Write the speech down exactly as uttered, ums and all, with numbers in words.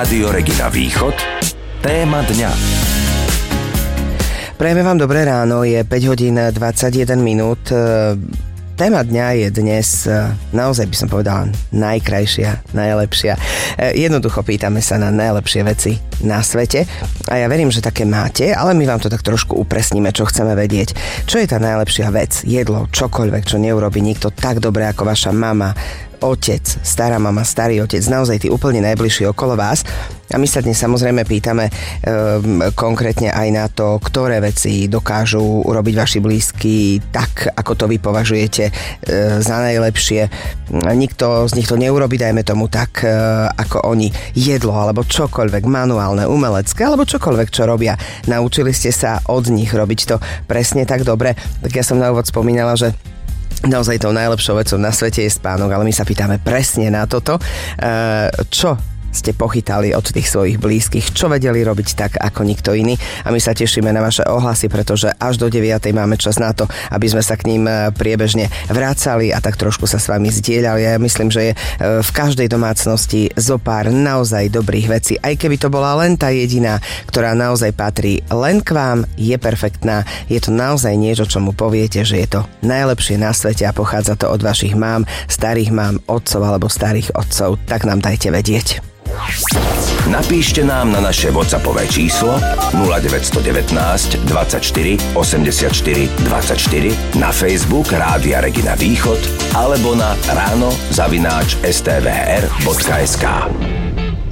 Rádio Regina Východ. Téma dňa. Prejme vám dobré ráno, je päť hodín dvadsaťjeden minút. Téma dňa je dnes, naozaj by som povedala, najkrajšia, najlepšia. Jednoducho pýtame sa na najlepšie veci na svete a ja verím, že také máte, ale my vám to tak trošku upresníme, čo chceme vedieť. Čo je tá najlepšia vec, jedlo, čokoľvek, čo neurobí nikto tak dobre ako vaša mama, otec, stará mama, starý otec, naozaj tí úplne najbližší okolo vás. A my sa dnes samozrejme pýtame e, konkrétne aj na to, ktoré veci dokážu urobiť vaši blízky tak, ako to vy považujete e, za najlepšie. Nikto z nich to neurobi, dajme tomu tak, e, ako oni. Jedlo, alebo čokoľvek, manuálne, umelecké, alebo čokoľvek, čo robia. Naučili ste sa od nich robiť to presne tak dobre. Tak ja som na úvod spomínala, že naozaj tou najlepšou vecou na svete je spánok, ale my sa pýtame presne na toto. Čo ste pochytali od tých svojich blízkych, čo vedeli robiť tak ako nikto iný, a my sa tešíme na vaše ohlasy, pretože až do deviatej máme čas na to, aby sme sa k ním priebežne vrácali a tak trošku sa s vami zdieľali. Ja myslím, že je v každej domácnosti zo pár naozaj dobrých vecí, aj keby to bola len tá jediná, ktorá naozaj patrí len k vám, je perfektná, je to naozaj niečo, čo mu poviete, že je to najlepšie na svete a pochádza to od vašich mám, starých mám, otcov alebo starých otcov, tak nám dajte vedieť. Napíšte nám na naše WhatsAppové číslo nula deväť jedna deväť dvadsaťštyri osemdesiatštyri dvadsaťštyri, na Facebook Rádia Regina Východ alebo na ráno zavináč es té vé er bodka es ká.